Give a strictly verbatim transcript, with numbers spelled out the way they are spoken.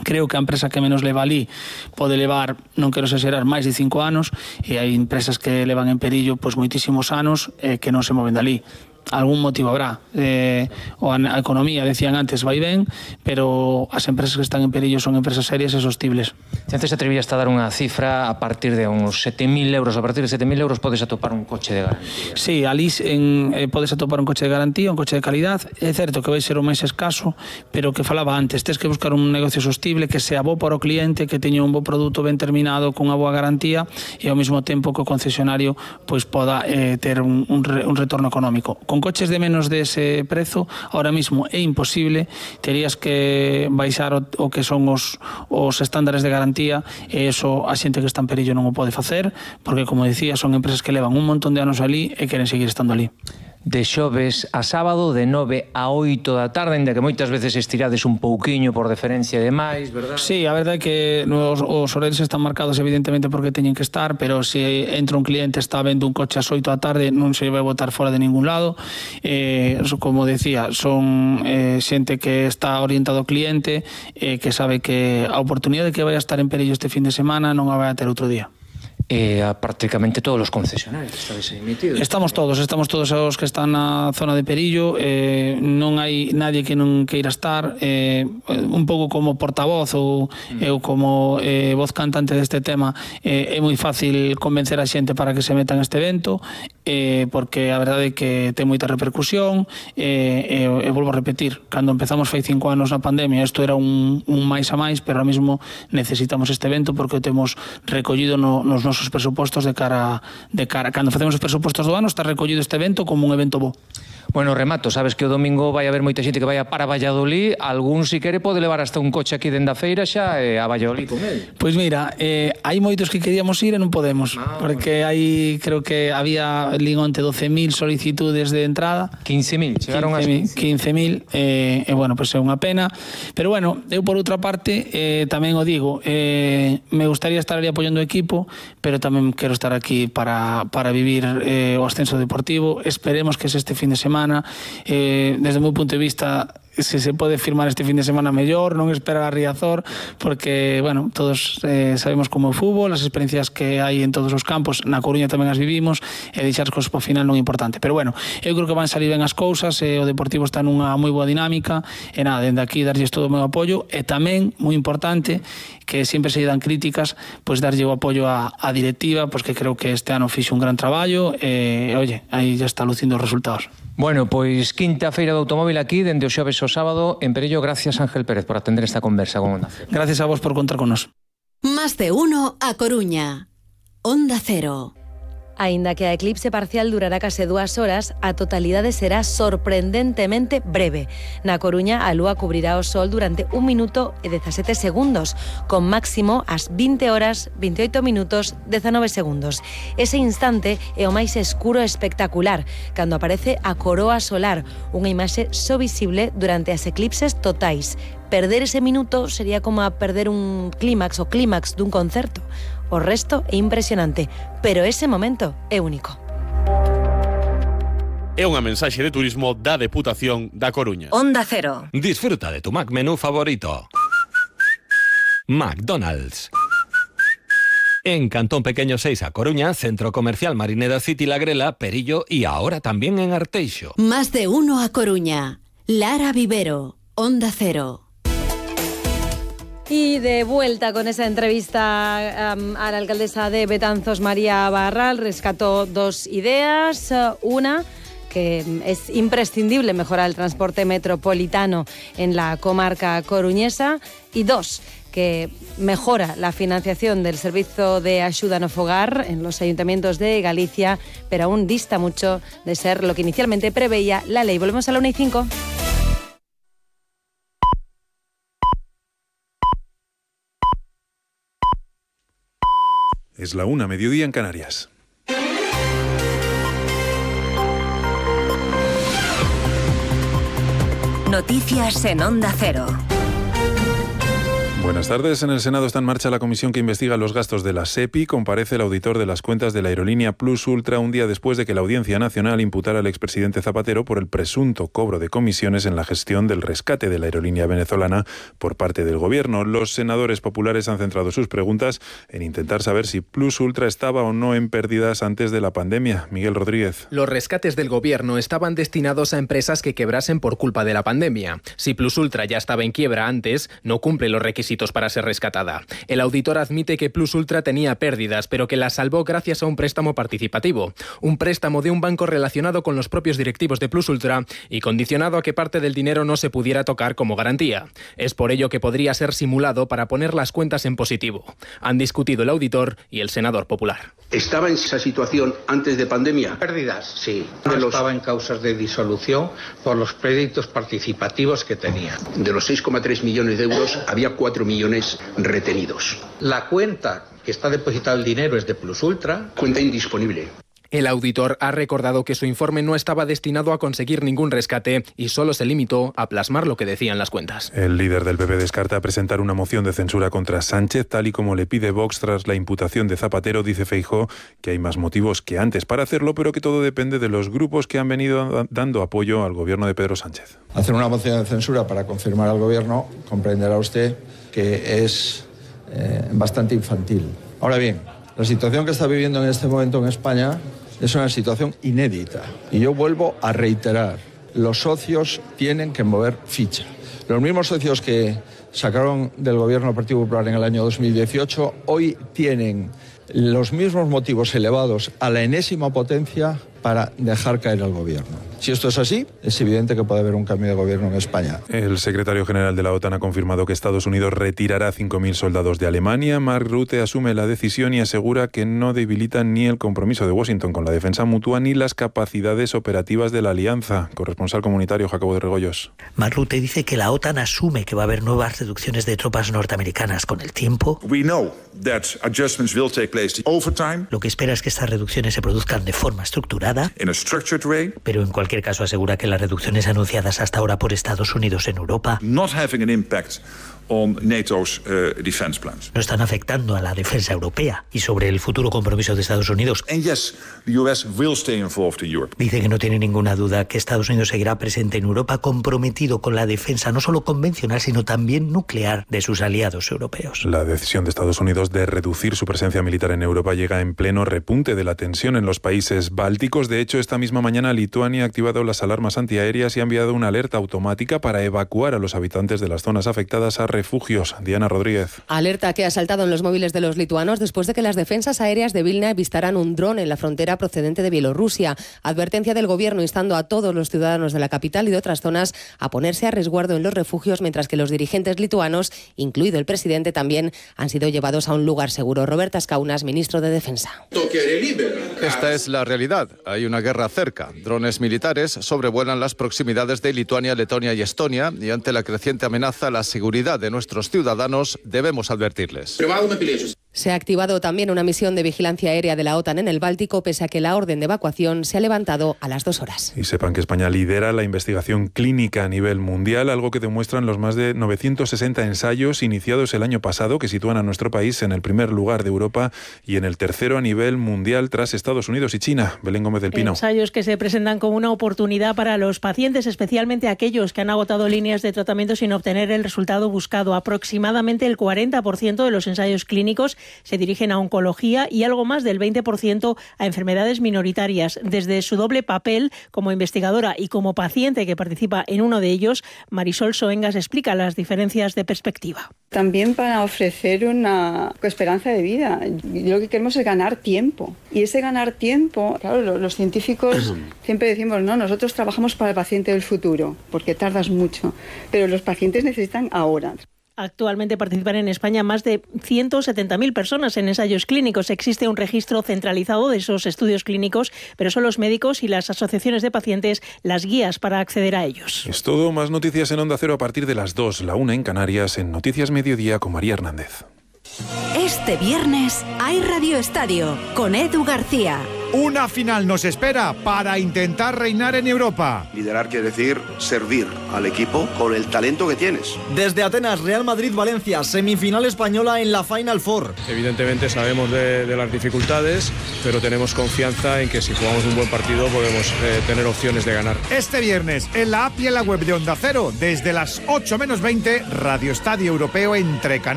Creo que a empresa que menos leva ali pode levar, non quero exagerar, máis de cinco anos, e hai empresas que levan en Perillo pois moitísimos anos eh, que non se moven dali. Algún motivo habrá. Eh, o a, a economía, decían antes, vai ben, pero as empresas que están en Perillo son empresas serias e sostibles. Se antes atrevíaste a dar unha cifra, a partir de uns sete mil euros, a partir de sete mil euros podes atopar un coche de garantía. Sí, ali en, eh, podes atopar un coche de garantía, un coche de calidad. É certo que vai ser o máis escaso, pero que falaba antes, tens que buscar un negocio sostible que sea bo para o cliente, que teña un bo produto ben terminado, con unha boa garantía, e ao mesmo tempo que o concesionario pois poda eh, ter un, un, re, un retorno económico. Con coches de menos de ese prezo, ahora mismo é imposible, terías que baixar o, o que son os, os estándares de garantía, e eso a xente que está en Perillo non o pode facer, porque, como dicía, son empresas que levan un montón de anos ali e queren seguir estando ali. De xoves a sábado, de nove a oito da tarde, ainda que moitas veces estirades un pouquiño por deferencia de máis, verdad? Sí, a verdade é que os, os horarios están marcados evidentemente porque teñen que estar, pero se entra un cliente está vendo un coche ás oito da tarde, non se vai botar fora de ningún lado. Eh, como decía, son eh, xente que está orientado ao cliente, eh, que sabe que a oportunidade que vai a estar en Perillo este fin de semana non a vai a ter outro día. E a prácticamente todos os concesionarios estáis aí metidos. Estamos todos, estamos todos os que están na zona de Perillo, eh, non hai nadie que non queira estar, eh, un pouco como portavoz ou mm. eu como eh, voz cantante deste tema, eh, é moi fácil convencer a xente para que se meta neste evento, eh, porque a verdade é que ten moita repercusión, e eh, eh, volvo a repetir, cando empezamos fai cinco anos na pandemia, isto era un, un máis a máis, pero ahora mismo necesitamos este evento porque o temos recollido no, nos nosos os presupostos de cara de cara cando facemos os presupostos do ano está recollido este evento como un evento bo. Bueno, remato, sabes que o domingo vai haber moita xente que vai para Valladolid, algún si quere pode levar hasta un coche aquí dende a feira xa e a Valladolid con el. Pois mira, eh, hai moitos que queríamos ir e non podemos, ah, porque bueno. hai, creo que había lingonte doce mil solicitudes de entrada. quince mil, chegaron a quince mil, eh, e bueno, pois é unha pena, pero bueno, eu por outra parte eh, tamén o digo, eh, me gustaría estar ali apoiando o equipo, pero tamén quero estar aquí para, para vivir eh, o ascenso deportivo. Esperemos que se este fin de semana. Eh, desde o meu punto de vista, se se pode firmar este fin de semana mellor, non esperar a Riazor, porque, bueno, todos eh, sabemos como é o fútbol, as experiencias que hai en todos os campos, na Coruña tamén as vivimos, e deixar as cousas para o final non é importante. Pero bueno, eu creo que van salir ben as cousas, e o Deportivo está nunha moi boa dinámica, e nada, dende aquí darlles todo o meu apoio, e tamén, moi importante, que sempre se dan críticas, pois darlle o apoio á, á directiva, pois que creo que este ano fixo un gran traballo, e, oye, aí já está lucindo os resultados. Bueno, pois quinta feira do automóvil aquí, dende o xoves ao sábado, en Perillo. Gracias, Ángel Pérez, por atender esta conversa con Onda Cero. Gracias a vos por contar con nos. Más de uno a Coruña. Onda Cero. Aínda que a eclipse parcial durará case dúas horas, a totalidade será sorprendentemente breve. Na Coruña, a lúa cubrirá o sol durante un minuto e dezasete segundos, con máximo ás vinte horas, veintioito minutos, dezanove segundos. Ese instante é o máis escuro e espectacular, cando aparece a coroa solar, unha imaxe só visible durante as eclipses totais. Perder ese minuto sería como a perder un clímax o clímax dun concerto. O resto é impresionante, pero ese momento é único. É unha mensaxe de turismo da Deputación da Coruña. Onda Cero. Disfruta de tu Mac menú favorito. McDonald's. En Cantón Pequeño seis a Coruña, Centro Comercial Marineda City La Grela, Perillo y ahora también en Arteixo. Más de uno a Coruña. Lara Vivero, Onda Cero. Y de vuelta con esa entrevista um, a la alcaldesa de Betanzos, María Barral, rescató dos ideas. Una, que es imprescindible mejorar el transporte metropolitano en la comarca coruñesa. Y dos, que mejora la financiación del servicio de ayuda no fogar en los ayuntamientos de Galicia, pero aún dista mucho de ser lo que inicialmente preveía la ley. Volvemos a la una y cinco. Es la una, mediodía en Canarias. Noticias en Onda Cero. Buenas tardes. En el Senado está en marcha la comisión que investiga los gastos de la SEPI. Comparece el auditor de las cuentas de la aerolínea Plus Ultra un día después de que la Audiencia Nacional imputara al expresidente Zapatero por el presunto cobro de comisiones en la gestión del rescate de la aerolínea venezolana por parte del gobierno. Los senadores populares han centrado sus preguntas en intentar saber si Plus Ultra estaba o no en pérdidas antes de la pandemia. Miguel Rodríguez. Los rescates del gobierno estaban destinados a empresas que quebrasen por culpa de la pandemia. Si Plus Ultra ya estaba en quiebra antes, no cumple los requisitos para ser rescatada. El auditor admite que Plus Ultra tenía pérdidas, pero que las salvó gracias a un préstamo participativo. Un préstamo de un banco relacionado con los propios directivos de Plus Ultra y condicionado a que parte del dinero no se pudiera tocar como garantía. Es por ello que podría ser simulado para poner las cuentas en positivo. Han discutido el auditor y el senador popular. ¿Estaba en esa situación antes de pandemia? Pérdidas, sí. De No los... estaba en causas de disolución por los créditos participativos que tenía. De los seis coma tres millones de euros, había cuatro millones retenidos. La cuenta que está depositado el dinero es de Plus Ultra. Cuenta indisponible. El auditor ha recordado que su informe no estaba destinado a conseguir ningún rescate y solo se limitó a plasmar lo que decían las cuentas. El líder del P P descarta presentar una moción de censura contra Sánchez, tal y como le pide Vox tras la imputación de Zapatero. Dice Feijóo que hay más motivos que antes para hacerlo, pero que todo depende de los grupos que han venido dando apoyo al gobierno de Pedro Sánchez. Hacer una moción de censura para confirmar al gobierno, comprenderá usted que es eh, bastante infantil. Ahora bien, la situación que está viviendo en este momento en España es una situación inédita. Y yo vuelvo a reiterar, los socios tienen que mover ficha. Los mismos socios que sacaron del gobierno del Partido Popular en el año dos mil dieciocho, hoy tienen los mismos motivos elevados a la enésima potencia para dejar caer al gobierno. Si esto es así, es evidente que puede haber un cambio de gobierno en España. El secretario general de la OTAN ha confirmado que Estados Unidos retirará cinco mil soldados de Alemania. Mark Rutte asume la decisión y asegura que no debilita ni el compromiso de Washington con la defensa mutua ni las capacidades operativas de la alianza. Corresponsal comunitario Jacobo de Regoyos. Mark Rutte dice que la OTAN asume que va a haber nuevas reducciones de tropas norteamericanas con el tiempo. We know that adjustments will take place over time. Lo que espera es que estas reducciones se produzcan de forma estructurada, in a structured way. Pero en cualquier caso asegura que las reducciones anunciadas hasta ahora por Estados Unidos en Europa not having an impact on NATO's uh, defense plans. No están afectando a la defensa europea y sobre el futuro compromiso de Estados Unidos. And yes, the U S will stay involved in Europe. Dice que no tiene ninguna duda que Estados Unidos seguirá presente en Europa, comprometido con la defensa no solo convencional sino también nuclear de sus aliados europeos. La decisión de Estados Unidos de reducir su presencia militar en Europa llega en pleno repunte de la tensión en los países bálticos. De hecho, esta misma mañana Lituania ha activado las alarmas antiaéreas y ha enviado una alerta automática para evacuar a los habitantes de las zonas afectadas a refugios. Diana Rodríguez. Alerta que ha saltado en los móviles de los lituanos después de que las defensas aéreas de Vilna avistaran un dron en la frontera procedente de Bielorrusia. Advertencia del gobierno instando a todos los ciudadanos de la capital y de otras zonas a ponerse a resguardo en los refugios, mientras que los dirigentes lituanos, incluido el presidente, también han sido llevados a un lugar seguro. Roberto Skaunas, ministro de Defensa. Esta es la realidad. Hay una guerra cerca. Drones militares sobrevuelan las proximidades de Lituania, Letonia y Estonia, y ante la creciente amenaza a la seguridad de nuestros ciudadanos debemos advertirles. Se ha activado también una misión de vigilancia aérea de la OTAN en el Báltico, pese a que la orden de evacuación se ha levantado a las dos horas. Y sepan que España lidera la investigación clínica a nivel mundial, algo que demuestran los más de novecientos sesenta ensayos iniciados el año pasado, que sitúan a nuestro país en el primer lugar de Europa y en el tercero a nivel mundial tras Estados Unidos y China. Belén Gómez del Pino. Ensayos que se presentan como una oportunidad para los pacientes, especialmente aquellos que han agotado líneas de tratamiento sin obtener el resultado buscado. Aproximadamente el cuarenta por ciento de los ensayos clínicos se dirigen a oncología y algo más del veinte por ciento a enfermedades minoritarias. Desde su doble papel como investigadora y como paciente que participa en uno de ellos, Marisol Soengas explica las diferencias de perspectiva. También para ofrecer una esperanza de vida. Lo que queremos es ganar tiempo. Y ese ganar tiempo, claro, los científicos siempre decimos, no, nosotros trabajamos para el paciente del futuro, porque tardas mucho, pero los pacientes necesitan ahora. Actualmente participan en España más de ciento setenta mil personas en ensayos clínicos. Existe un registro centralizado de esos estudios clínicos, pero son los médicos y las asociaciones de pacientes las guías para acceder a ellos. Es todo. Más noticias en Onda Cero a partir de las dos, la una en Canarias, en Noticias Mediodía con María Hernández. Este viernes hay Radio Estadio con Edu García. Una final nos espera para intentar reinar en Europa. Liderar quiere decir servir al equipo con el talento que tienes. Desde Atenas, Real Madrid-Valencia, semifinal española en la Final Four. Evidentemente sabemos de, de las dificultades, pero tenemos confianza en que si jugamos un buen partido podemos eh, tener opciones de ganar. Este viernes, en la app y en la web de Onda Cero, desde las ocho menos veinte, Radio Estadio Europeo entre Canarias.